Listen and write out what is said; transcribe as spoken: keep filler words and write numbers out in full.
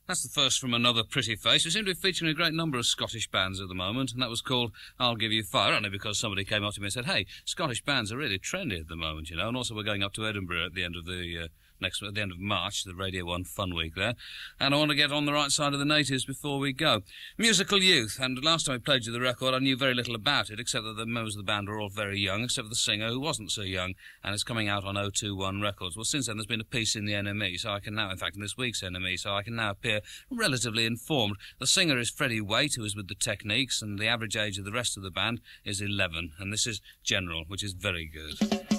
That's the first from another pretty face. We seem to be featuring a great number of Scottish bands at the moment, and that was called I'll Give You Fire, only because somebody came up to me and said, hey, Scottish bands are really trendy at the moment, you know, and also we're going up to Edinburgh at the end of the... Uh, Next, at the end of March, the Radio one Fun Week there. And I want to get on the right side of the natives before we go. Musical Youth, and last time I played you the record, I knew very little about it, except that the members of the band were all very young, except for the singer, who wasn't so young, and it's coming out on oh two one Records. Well, since then, there's been a piece in the N M E, so I can now, in fact, in this week's N M E, so I can now appear relatively informed. The singer is Freddie Waite, who is with the Techniques, and the average age of the rest of the band is eleven, and this is General, which is very good.